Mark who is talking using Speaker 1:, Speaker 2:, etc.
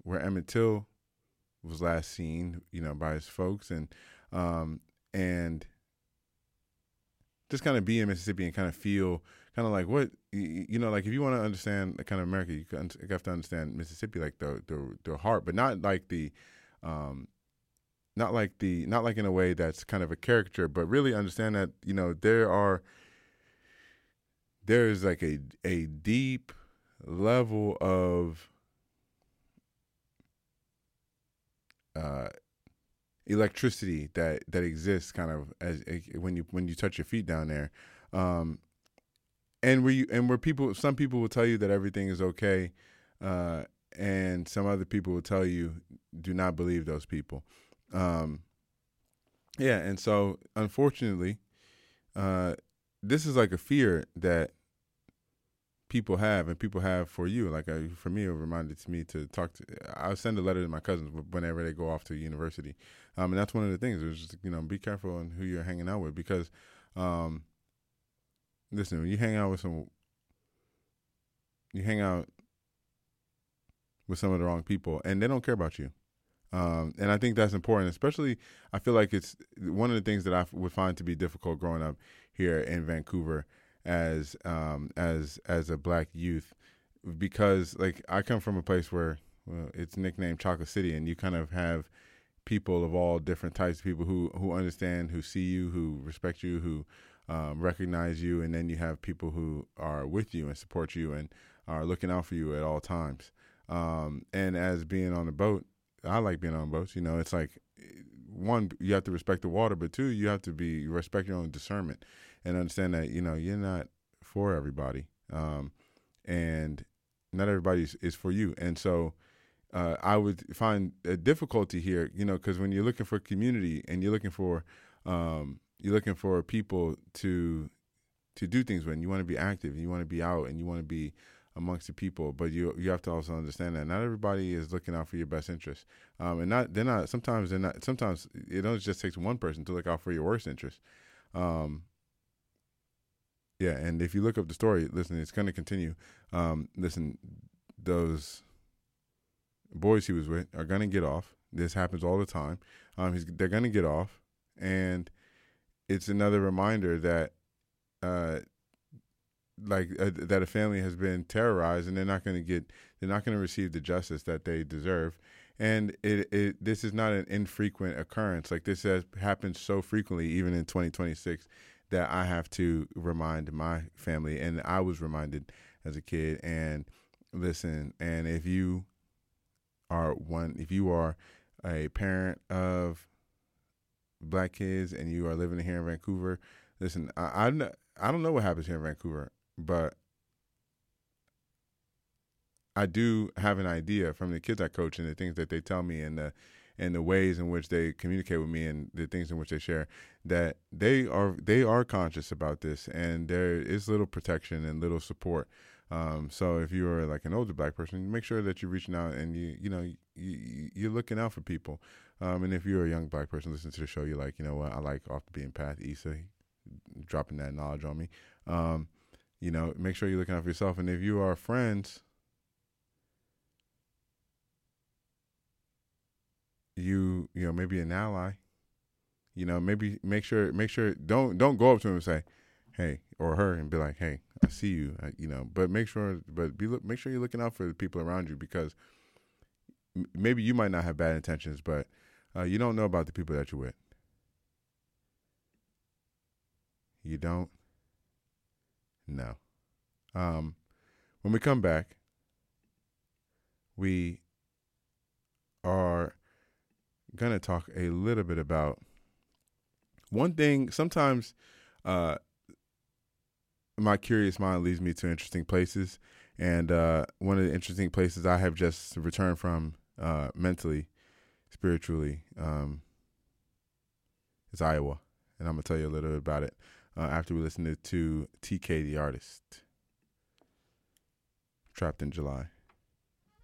Speaker 1: where Emmett Till was last seen, by his folks, and just kind of be in Mississippi and kind of feel kind of like what like if you want to understand the kind of America, you have to understand Mississippi, like the heart, but not like not like in a way that's kind of a caricature, but really understand that there's like a deep level of electricity that exists kind of as when you touch your feet down there, and where some people will tell you that everything is okay, and some other people will tell you do not believe those people. Yeah, and so unfortunately, this is like a fear that people have, and people have for you. Like for me, it reminded me to talk to. I'll send a letter to my cousins whenever they go off to university, and that's one of the things. Is just be careful on who you're hanging out with, because, listen, when you hang out with some of the wrong people, and they don't care about you. And I think that's important, especially I feel like it's one of the things that I would find to be difficult growing up here in Vancouver as a black youth, because like I come from a place where it's nicknamed Chocolate City, and you kind of have people of all different types of people who understand, who see you, who respect you, who recognize you, and then you have people who are with you and support you and are looking out for you at all times. And as being on the boat, I like being on boats. It's like, one, you have to respect the water, but two, you have to respect your own discernment and understand that, you're not for everybody. And not everybody is for you. And so I would find a difficulty here, because when you're looking for community and you're looking for people to do things with, and you want to be active, and you want to be out, and you want to be amongst the people, but you have to also understand that not everybody is looking out for your best interest, and sometimes it only just takes one person to look out for your worst interest. Yeah, and if you look up the story, listen, it's going to continue. Listen, those boys he was with are going to get off. This happens all the time. They're going to get off, and it's another reminder that that a family has been terrorized, and they're not going to receive the justice that they deserve. And this is not an infrequent occurrence. Like, this has happened so frequently, even in 2026, that I have to remind my family, and I was reminded as a kid. And listen, and if you are a parent of black kids and you are living here in Vancouver, listen, I don't know what happens here in Vancouver, but I do have an idea from the kids I coach and the things that they tell me, and the ways in which they communicate with me, and the things in which they share, that they are conscious about this, and there is little protection and little support. So if you are like an older black person, make sure that you're reaching out, and you're looking out for people. And if you're a young black person, listen to the show, you're like, what, I like Off the Beaten Path, Issa, dropping that knowledge on me. Make sure you're looking out for yourself. And if you are friends, maybe an alik, maybe make sure don't go up to him and say, hey, or her, and be like, hey, I see you, but make sure you're looking out for the people around you, because maybe you might not have bad intentions, but you don't know about the people that you're with. You don't know. When we come back, we are going to talk a little bit about one thing. Sometimes my curious mind leads me to interesting places, and one of the interesting places I have just returned from mentally, spiritually, is Iowa, and I'm going to tell you a little bit about it after we listen to TK the Artist, Trapped in July.